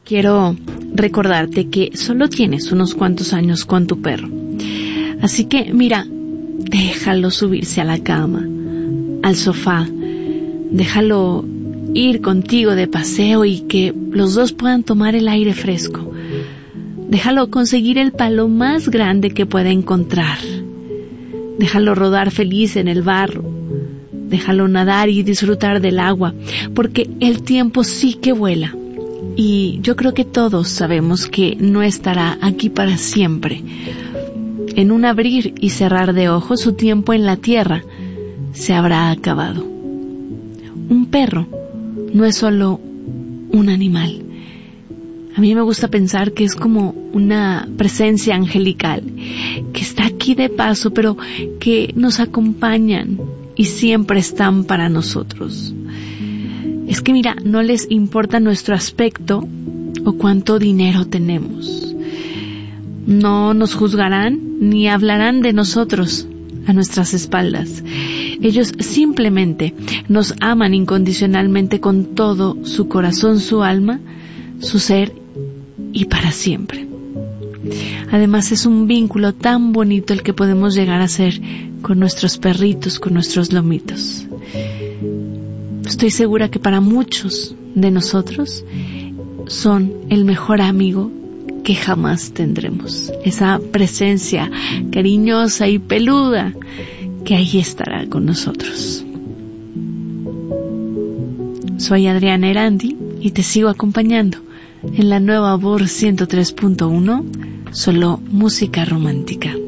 quiero recordarte que solo tienes unos cuantos años con tu perro. Así que, mira, déjalo subirse a la cama, al sofá, déjalo ir contigo de paseo y que los dos puedan tomar el aire fresco. Déjalo conseguir el palo más grande que pueda encontrar. Déjalo rodar feliz en el barro. Déjalo nadar y disfrutar del agua, porque el tiempo sí que vuela. Y yo creo que todos sabemos que no estará aquí para siempre. En un abrir y cerrar de ojos, su tiempo en la tierra se habrá acabado. Un perro no es solo un animal. A mí me gusta pensar que es como una presencia angelical, que está aquí de paso, pero que nos acompañan y siempre están para nosotros. Es que mira, no les importa nuestro aspecto o cuánto dinero tenemos. No nos juzgarán ni hablarán de nosotros a nuestras espaldas. Ellos simplemente nos aman incondicionalmente con todo su corazón, su alma, su ser y para siempre. Además es un vínculo tan bonito el que podemos llegar a hacer con nuestros perritos, con nuestros lomitos. Estoy segura que para muchos de nosotros son el mejor amigo que jamás tendremos. Esa presencia cariñosa y peluda que ahí estará con nosotros. Soy Adriana Erandi y te sigo acompañando en la nueva Voz 103.1, solo música romántica.